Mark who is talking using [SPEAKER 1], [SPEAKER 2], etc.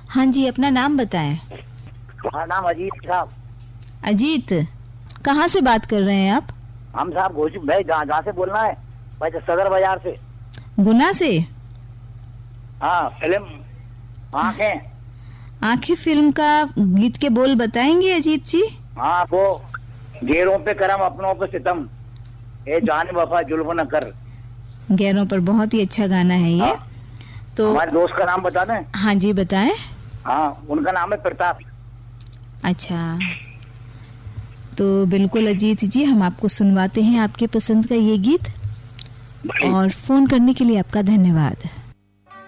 [SPEAKER 1] हाँ जी, अपना नाम बताएं।
[SPEAKER 2] हमारा नाम अजीत साहब।
[SPEAKER 1] अजीत, कहाँ से बात कर रहे हैं आप?
[SPEAKER 2] हम साहब घोषी भाई जहाँ से बोलना है भाई, सदर बाजार से।
[SPEAKER 1] गुना से?
[SPEAKER 2] हाँ, फिल्म आंखें।
[SPEAKER 1] आंखें फिल्म का गीत के बोल बताएंगे अजीत जी?
[SPEAKER 2] हाँ, वो गैरों पे करम अपनों पे सितम, ए जाने वफा जुल्फ न कर।
[SPEAKER 1] गैरों पर बहुत ही अच्छा गाना है ये।
[SPEAKER 2] हाँ,
[SPEAKER 1] तो
[SPEAKER 2] हमारे दोस्त का नाम बता दें?
[SPEAKER 1] हाँ जी बताएं।
[SPEAKER 2] हाँ, उनका नाम है प्रताप।
[SPEAKER 1] अच्छा, तो बिल्कुल अजीत जी, हम आपको सुनवाते हैं आपके पसंद का ये गीत, और फोन करने के लिए आपका धन्यवाद।